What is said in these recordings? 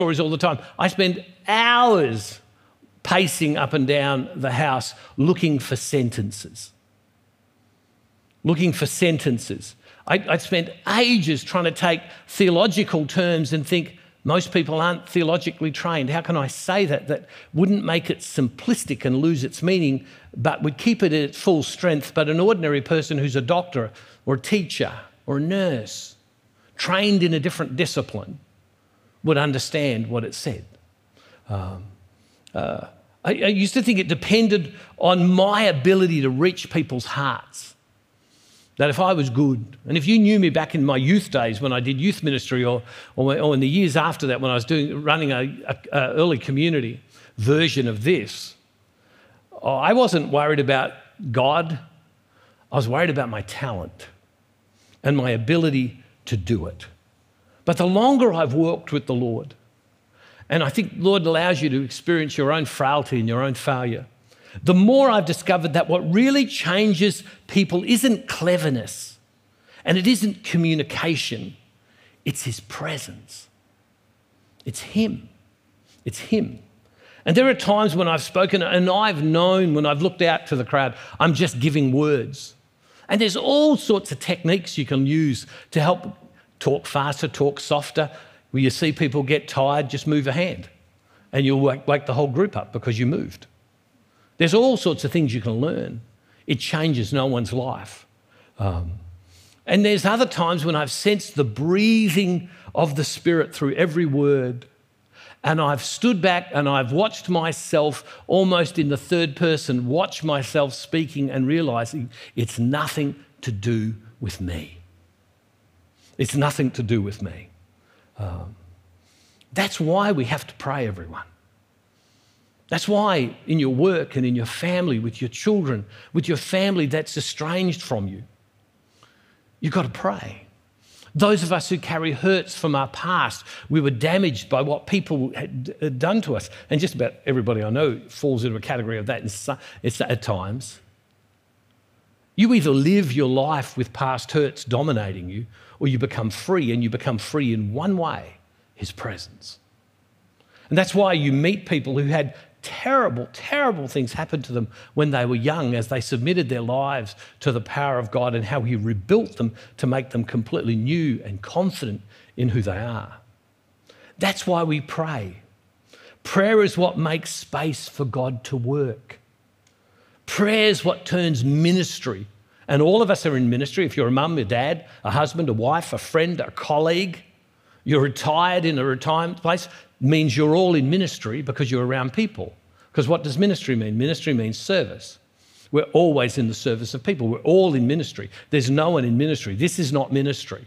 stories all the time. I spend hours pacing up and down the house looking for sentences. I'd spent ages trying to take theological terms and think, most people aren't theologically trained. How can I say that? That wouldn't make it simplistic and lose its meaning, but would keep it at its full strength. But an ordinary person who's a doctor or a teacher or a nurse, trained in a different discipline, would understand what it said. I used to think it depended on my ability to reach people's hearts. That if I was good, and if you knew me back in my youth days when I did youth ministry or in the years after that when I was running a early community version of this, I wasn't worried about God. I was worried about my talent and my ability to do it. But the longer I've walked with the Lord, and I think the Lord allows you to experience your own frailty and your own failure, the more I've discovered that what really changes people isn't cleverness and it isn't communication, it's His presence. It's Him. It's Him. And there are times when I've spoken and I've known when I've looked out to the crowd, I'm just giving words. And there's all sorts of techniques you can use to help talk faster, talk softer. When you see people get tired, just move a hand and you'll wake the whole group up because you moved. There's all sorts of things you can learn. It changes no one's life. And there's other times when I've sensed the breathing of the Spirit through every word, and I've stood back and I've watched myself almost in the third person, watch myself speaking and realising it's nothing to do with me. It's nothing to do with me. That's why we have to pray, everyone. That's why in your work and in your family, with your children, with your family that's estranged from you, you've got to pray. Those of us who carry hurts from our past, we were damaged by what people had done to us. And just about everybody I know falls into a category of that at times. You either live your life with past hurts dominating you, or you become free, and you become free in one way, His presence. And that's why you meet people who had terrible, terrible things happen to them when they were young as they submitted their lives to the power of God and how He rebuilt them to make them completely new and confident in who they are. That's why we pray. Prayer is what makes space for God to work. Prayer is what turns ministry, and all of us are in ministry. If you're a mum, a dad, a husband, a wife, a friend, a colleague, you're retired in a retirement place, means you're all in ministry because you're around people. Because what does ministry mean? Ministry means service. We're always in the service of people. We're all in ministry. There's no one in ministry. This is not ministry.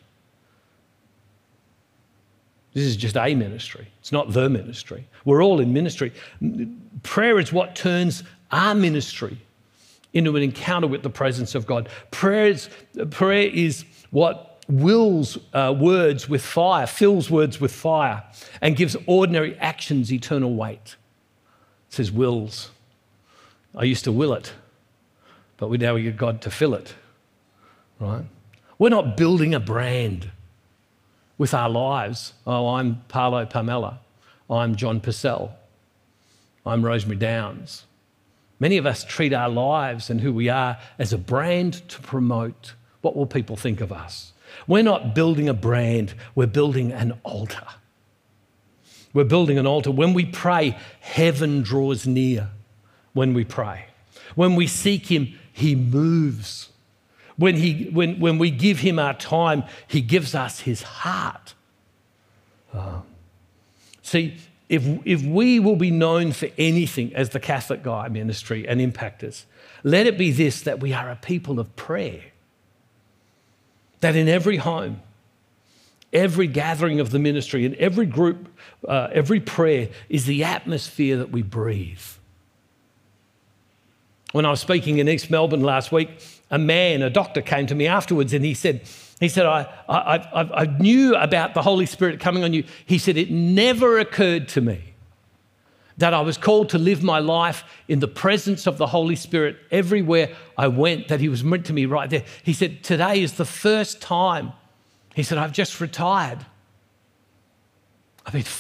This is just a ministry. It's not the ministry. We're all in ministry. Prayer is what turns our ministry into an encounter with the presence of God. Prayer is what fills words with fire and gives ordinary actions eternal weight. It says wills. I used to will it, but we now get God to fill it, right? We're not building a brand with our lives. Oh, I'm Paolo Pamela. I'm John Purcell. I'm Rosemary Downs. Many of us treat our lives and who we are as a brand to promote. What will people think of us? We're not building a brand, we're building an altar. We're building an altar. When we pray, heaven draws near when we pray. When we seek Him, He moves. When we give Him our time, He gives us His heart. See, if we will be known for anything as the Catholic Guy Ministry and Impactors, let it be this, that we are a people of prayer. That in every home, every gathering of the ministry, in every group, every prayer is the atmosphere that we breathe. When I was speaking in East Melbourne last week, a doctor came to me afterwards and he said, I knew about the Holy Spirit coming on you. He said, it never occurred to me that I was called to live my life in the presence of the Holy Spirit everywhere I went, that He was meant to me right there. He said, today is the first time. He said, I've just retired. I've been